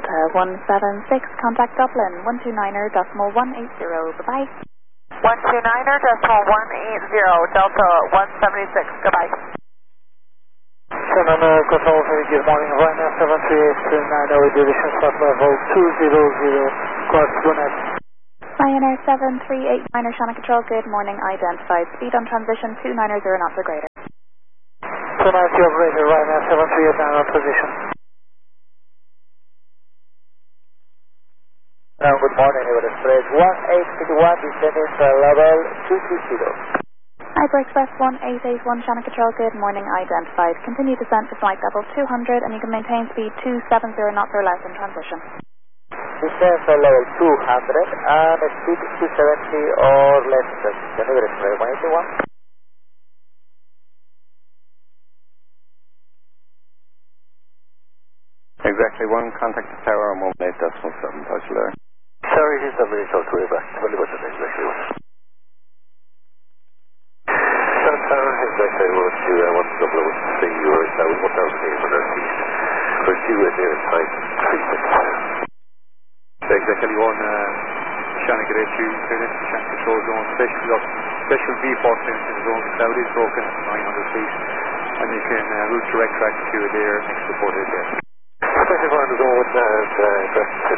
Delta 176, contact Dublin 129er.180, bye-bye. 129er.180, Delta 176, goodbye. 7 control, good morning, Ryanair 738 division, start level 200, cross Brunette. Ryanair 738 minor Shannon Control, good morning, identified speed on transition 290 knots or greater. 290 operator, Ryanair 738 now position. Now, good morning, Naval Express 1881, descending to level 220. Hyper Express 1881 Shannon Control, good morning, identified. Continue descent to flight level 200 and you can maintain speed 270 knots or less in transition. Descent to level 200 and speed 270 or less in transition. Naval Express 181. Exactly 1, contact the tower, I'm 18.7, partial there. Sorry, this is the South Korea back. Exactly 1. South Tower, exactly 1 you are now 1,800 feet. Pursue at near time 3 minutes. Exactly 1, Shannon get A2, clear into Shannon Control Zone, special V-force clearance in the zone, the cloud is broken at 900 feet, and you can route direct track to Adair next to Port Adair. Special on the zone,